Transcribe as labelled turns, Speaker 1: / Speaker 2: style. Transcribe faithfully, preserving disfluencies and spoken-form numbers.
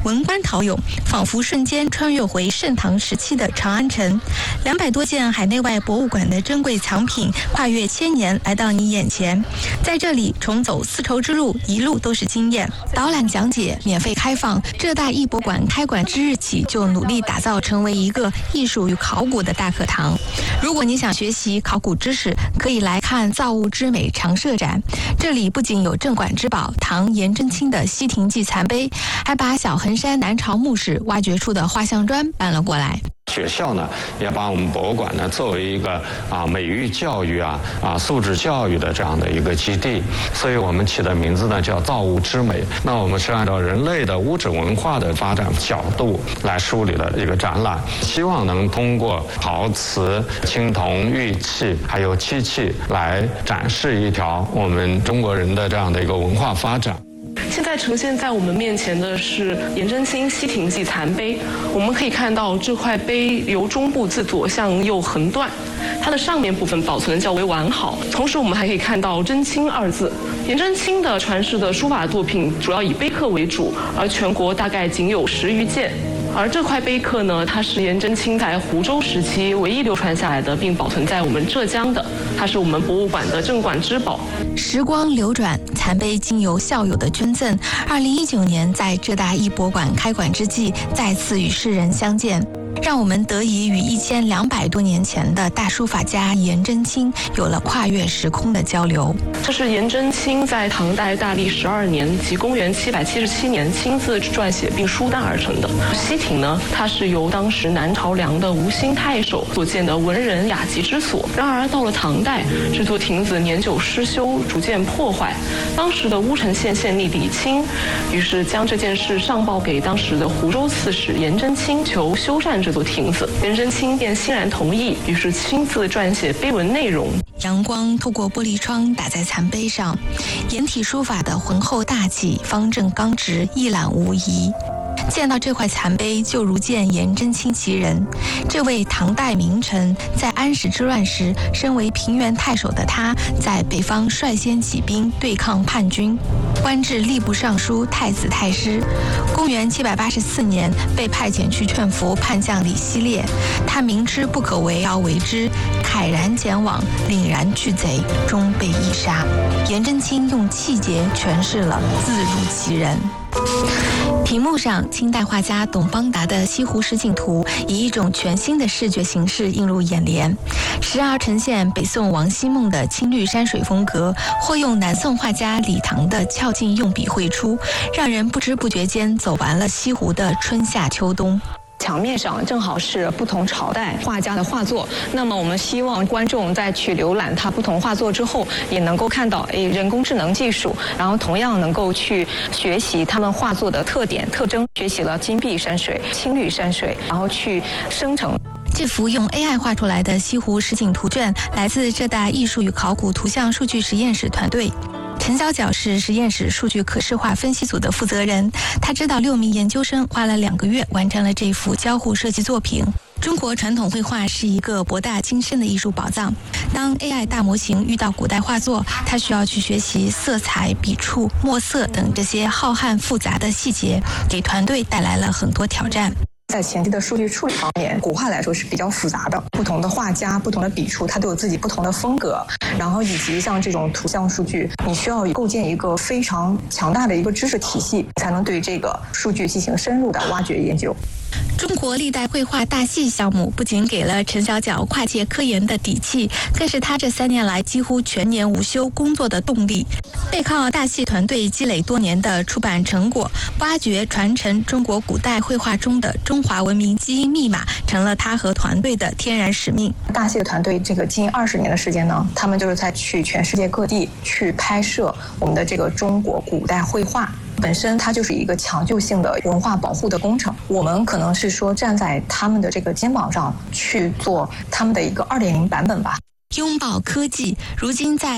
Speaker 1: 文官陶咏，仿佛瞬间穿越回盛唐时期的长安城。两百多件海内外博物馆的珍贵藏品，跨越千年来到你眼前。在这里重走丝绸之路，一路都是经验。导览讲解免费开放。浙大艺博馆开馆之日起，就努力打造成为一个艺术与考古的大课堂。如果你想学习考古知识，可以来看造物之美常设展。这里不仅有镇馆之宝唐颜真卿的西亭记残碑，还把小衡山南朝墓室挖掘出的画像砖搬了过来。
Speaker 2: 学校呢，也把我们博物馆呢作为一个啊美育教育啊啊素质教育的这样的一个基地，所以我们起的名字呢叫造物之美。那我们是按照人类的物质文化的发展角度来梳理的一个展览，希望能通过陶瓷、青铜、玉器还有漆器来展示一条我们中国人的这样的一个文化发展。
Speaker 3: 现在呈现在我们面前的是颜真卿西亭记残碑，我们可以看到这块碑由中部自左向右横断，它的上面部分保存得较为完好。同时我们还可以看到真卿二字。颜真卿的传世的书法作品主要以碑刻为主，而全国大概仅有十余件。而这块碑刻呢，它是颜真卿在湖州时期唯一流传下来的，并保存在我们浙江的，它是我们博物馆的镇馆之宝。
Speaker 1: 时光流转，残碑经由校友的捐赠，二零一九年在浙大艺博馆开馆之际，再次与世人相见，让我们得以与一千两百多年前的大书法家颜真卿有了跨越时空的交流。
Speaker 3: 这是颜真卿在唐代大历十二年，即公元七百七十七年亲自撰写并书单而成的。西亭呢，它是由当时南朝梁的吴兴太守所建的文人雅集之所。然而到了唐代，这座亭子年久失修，逐渐破坏。当时的乌城县县吏李清，于是将这件事上报给当时的湖州刺史颜真卿，求修缮这座亭子。颜真卿便欣然同意，于是亲自撰写碑文内容。
Speaker 1: 阳光透过玻璃窗打在残碑上，颜体书法的浑厚大气、方正刚直，一览无遗。见到这块残碑，就如见颜真卿其人。这位唐代名臣，在安史之乱时，身为平原太守的他，在北方率先起兵对抗叛军，官至吏部尚书、太子太师。公元七百八十四年，被派遣去劝服叛将李希烈，他明知不可为而为之，慨然前往，凛然拒贼，终被缢杀。颜真卿用气节诠释了自如其人。屏幕上，清代画家董邦达的《西湖十景图》以一种全新的视觉形式映入眼帘，时而呈现北宋王希孟的青绿山水风格，或用南宋画家李唐的俏劲用笔绘出，让人不知不觉间走完了西湖的春夏秋冬。
Speaker 4: 墙面上正好是不同朝代画家的画作，那么我们希望观众在去浏览他不同画作之后，也能够看到诶人工智能技术，然后同样能够去学习他们画作的特点特征，学习了金碧山水、青绿山水，然后去生成。
Speaker 1: 这幅用 A I 画出来的西湖实景图卷，来自浙大艺术与考古图像数据实验室团队。陈小角是实验室数据可视化分析组的负责人，他知道六名研究生花了两个月完成了这幅交互设计作品。中国传统绘画是一个博大精深的艺术宝藏。当 A I 大模型遇到古代画作，它需要去学习色彩、笔触、墨色等这些浩瀚复杂的细节，给团队带来了很多挑战。
Speaker 4: 在前期的数据处理方面，古画来说是比较复杂的，不同的画家、不同的笔触，它都有自己不同的风格。然后以及像这种图像数据，你需要构建一个非常强大的一个知识体系，才能对这个数据进行深入的挖掘研究。
Speaker 1: 中国历代绘画大戏项目不仅给了陈小角跨界科研的底气，更是他这三年来几乎全年无休工作的动力。背靠大戏团队积累多年的出版成果，挖掘传承中国古代绘画中的中华文明基因密码，成了他和团队的天然使命。
Speaker 4: 大戏的团队这个近二十年的时间呢，他们就是在去全世界各地去拍摄我们的这个中国古代绘画。本身它就是一个抢救性的文化保护的工程，我们可能是说站在他们的这个肩膀上去做他们的一个二点零版本吧。
Speaker 1: 拥抱科技，如今在